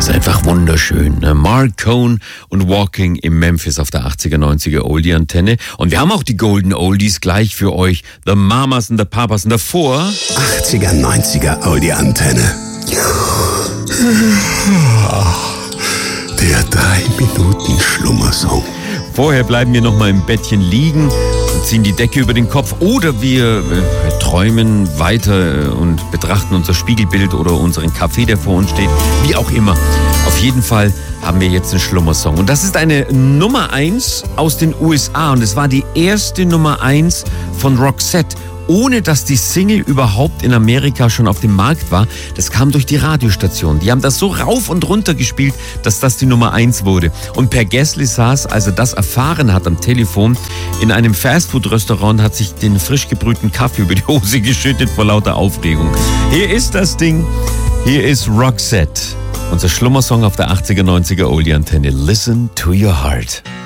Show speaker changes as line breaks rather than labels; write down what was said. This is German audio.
ist einfach wunderschön. Ne? Mark Cohn und Walking im Memphis auf der 80er, 90er Oldie-Antenne. Und wir haben auch die Golden Oldies gleich für euch. The Mamas und the Papas. Und davor
80er, 90er Oldie-Antenne. Der 3-Minuten-Schlummersong.
Vorher bleiben wir noch mal im Bettchen liegen und ziehen die Decke über den Kopf. Oder wir träumen weiter und betrachten unser Spiegelbild oder unseren Kaffee, der vor uns steht. Wie auch immer. Auf jeden Fall haben wir jetzt einen Schlummersong. Und das ist eine Nummer 1 aus den USA. Und es war die erste Nummer 1 von Roxette. Ohne dass die Single überhaupt in Amerika schon auf dem Markt war. Das kam durch die Radiostation. Die haben das so rauf und runter gespielt, dass das die Nummer 1 wurde. Und Per Gessle saß, als er das erfahren hat am Telefon, in einem Fastfood-Restaurant, hat sich den frisch gebrühten Kaffee über die Hose geschüttet vor lauter Aufregung. Hier ist das Ding. Hier ist Roxette. Unser Schlummersong auf der 80er, 90er Oldie-Antenne. Listen to your heart.